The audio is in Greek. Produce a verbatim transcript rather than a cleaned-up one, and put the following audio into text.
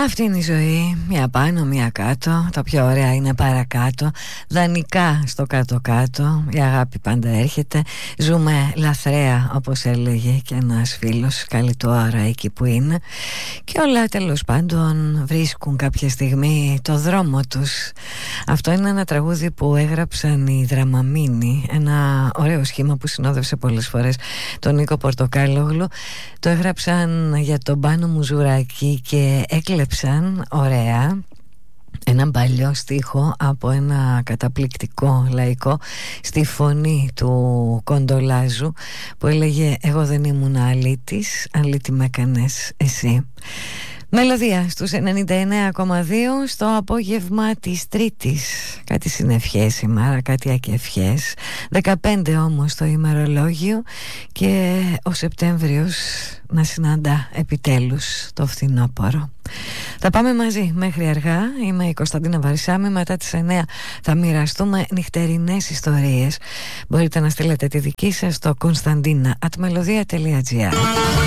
Αυτή είναι η ζωή, μία πάνω, μία κάτω. Τα πιο ωραία είναι παρακάτω. Δανεικά στο κάτω-κάτω. Η αγάπη πάντα έρχεται. Ζούμε λαθρέα, όπως έλεγε και ένας φίλος. Καλή του ώρα εκεί που είναι. Και όλα τέλος πάντων βρίσκουν κάποια στιγμή το δρόμο τους. Αυτό είναι ένα τραγούδι που έγραψαν οι Δραμαμίνοι. Ένα ωραίο σχήμα που συνόδευσε πολλές φορές τον Νίκο Πορτοκάλογλου. Το έγραψαν για τον Πάνο Μουζουράκη και έκλεψαν ωραία έναν παλιό στίχο από ένα καταπληκτικό λαϊκό στη φωνή του Κοντολάζου που έλεγε «Εγώ δεν ήμουν αλήτης, αλήτη με έκανες εσύ». Μελωδία στους ενενήντα εννέα κόμμα δύο στο απόγευμα της Τρίτης. Κάτι συνευχές σήμερα, κάτι ακευχές. δεκαπέντε όμως το ημερολόγιο και ο Σεπτέμβριος να συναντά επιτέλους το φθινόπωρο. Θα πάμε μαζί μέχρι αργά. Είμαι η Κωνσταντίνα Βαρσάμη. Μετά τις εννέα θα μοιραστούμε νυχτερινές ιστορίες. Μπορείτε να στείλετε τη δική σας στο konstantina at melodia τελεία gr.